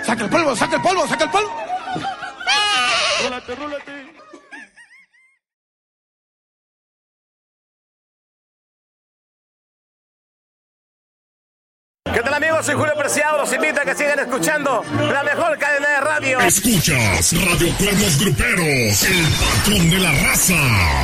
Saca el polvo, saca el polvo, saca el polvo. Rólate, rólate. ¿Qué tal, amigos? Soy Julio Preciado. Los invito a que sigan escuchando la mejor cadena de radio. Escuchas Radio Cuernos Gruperos, el patrón de la raza.